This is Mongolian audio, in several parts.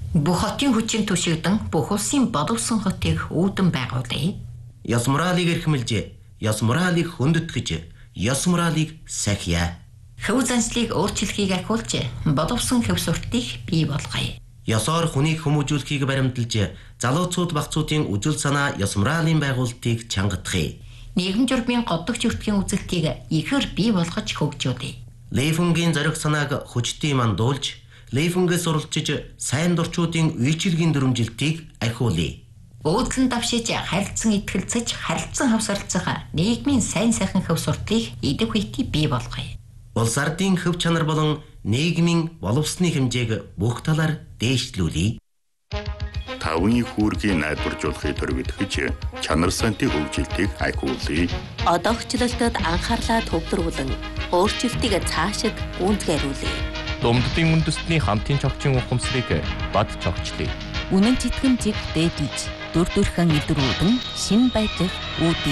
Бүх хотын хүчин түшигдэн бүх улсын боловсон хотыг үүдэн байгуулъя. Ёс моралыг эрхэмлж, ёс моралыг хөндөтгэж, ёс моралыг сахиа. Хөв заншлыг өөрчлөхийг ахиулж, боловсон хөв суртыг бий болгоё. Ёсоор хүнийг хүмүүжүүлэхийг баримталж, залууцууд багцуудын үжил санаа ёс моралын байгуулалтыг чангадахыг. Нийгэм журмын годдогч өртгийн үзэлтийг ихээр бий болгож хөгжүүлье. Лейфунгийн зориг санааг хүчтэй мандуулж, Лейфунгээс уралчиж сайн дурчуудын үйлчилгийн дүрмжилтийг ахиулъя. Өөдлөн давшиж харилцан итгэлцэж харилцан хавсарлцах нийгмийн сайн сайхан хөв суртыг идэв хүйти бий болгоё. Улс ардын хөв чанар болон нийгмийн боловсны хэмжээг бүх талаар дээшлүүлье. Тавын хүүргийн найдваржуулахыг төрөвдөж чанар сантын хөгжилтийг ахиулъя. Одоогчлолтод анхаарлаа төвлөрүүлэн өөрчлөлтийг цаашид гүйцэтгүүлье. Думддын үндэстний хамтын цогцын ухамсарыг бад цогчлъя. Үнэн тэтгэмжийг дээдлж, дүр төрхөн илрүүлэн шин байдлыг үүдье.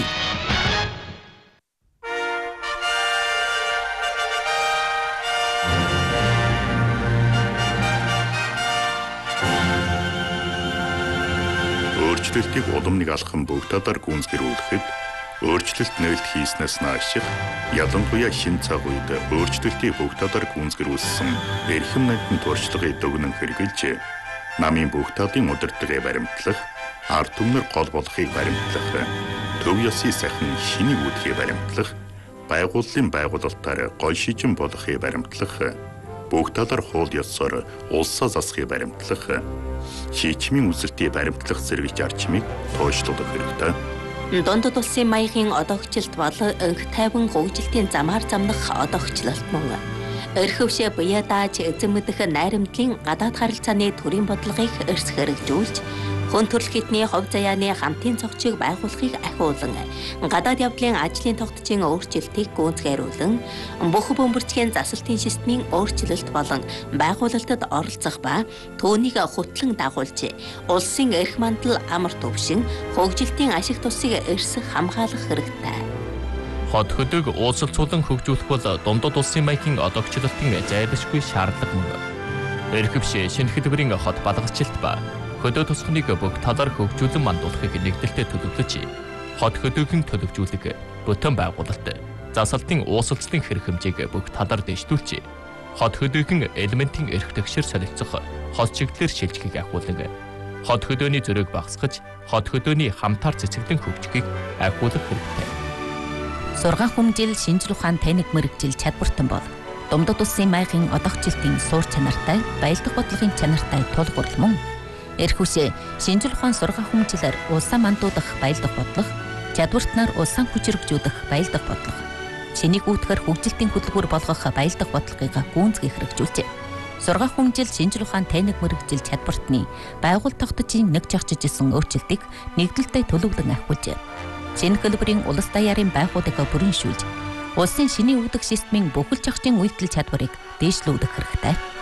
Өөрчлөлтийг улам нэг алхам бүх талаар гүйцэтгүүлэхэд өөрчлөлт нээлт хийснээс нааш ялангуяа шин цаг үед өөрчлөлтийг бүх талаар гүйцэтгүүлсэн эрхэм найдын туршлагыг дүгнэн хэрэгжилж намын бүх талын удирдлагыг баримтлах, ард түмнэр гол болохыг баримтлах, төв ёсны сайхан шинийг үүдхийг баримтлах, байгууллын байгуулалтаар гол шижин болохыг баримтлах, бүх талаар хууль ёсоор улсаа засахыг баримтлах, шийдвэрийн үзэлтийг баримтлах зэрэг зарчмыг тооцоолох хэрэгтэй. Дундад улсын маягийн одоогчлолт бол өнх тайван хөгжилтийн замаар замнах одоогчлолт мөн. Өрхөвшөө буяа дааж эзэн мэдэх найрамдлын гадаад харилцааны төрийн бодлогыг эрс хэрэгжүүлж, хүн төрөл хэдний хувь заяаны хамтын цогцыг байгуулахыг ахиулан, гадаад явдлын ажлын тогтцын өөрчлөлтийг гүйцэтгүүлэн, бүх бөмбөрчгийн засалтын системийн өөрчлөлт болон байгуулалтад оролцох ба түүнийг хөтлөн дагуулж, улсын эрх мандал амар төвшин, хөгжилтийн ашиг тусыг эрс хамгаалах хэрэгтэй. Хот хөдөг уулзалцуулан хөгжүүлэх бол дундад улсын маягийн одоогчлолтын зайлшгүй шаардлага мөн. Эрхөвшөө шинэ хөдөлмөрийн хот балгачлалт ба хөдөө тусахныг бүх талаар хөгжүүлэн мандуулахыг нэгдэлтэд төлөвлөж, хот хөдөөгийн төлөвжүүлэг, бүтэн байгуулалт, засалтын уусалцлын хэрэг хэмжээг бүх талаар дэвшүүлж, хот хөдөөгийн элементийн эрх тэгшэр солилцох хот чиглэлээр шилжихийг ахиулан, хот хөдөөний зөрөөг багасгаж, хот хөдөөний хамтаар цэцэглэн хөгжихийг ахиулах хэрэгтэй. Сургаан хүмжил шинжлэх ухаан тайнаг мэрэгжил чадвартан бол дундад улсын маягийн одоогчлолтын суур чанартай, баялдах бодлогын чанартай тулгуур мөн. Эрхүшээ шинжлэх ухаан сургаан хүмжилээр улсаа мандуудах баялдах бодлого, чадвартнаар улсаа хүчрэгжүүлэх баялдах бодлого, шинийг үүтгэр хөгжилтийн хөдөлгүүр болгох баялдах бодлогыг гүйцэтгэх хэрэгжүүлжээ. Сургаан хүмжил шинжлэх ухаан тайнаг мэрэгжил чадвартны байгууллага тогтцын нэг жагчиж исэн өөрчлөлтийг нэгдэлтэй төлөвлөн ахиулжээ. Шинэ хэлбэрийн улс даяарын байгууллагыг бүрэншүүлж, улсын шинийн үүдэх системийн бүхэл зохицын үйлдэл чадварыг дээшлүүлэх хэрэгтэй.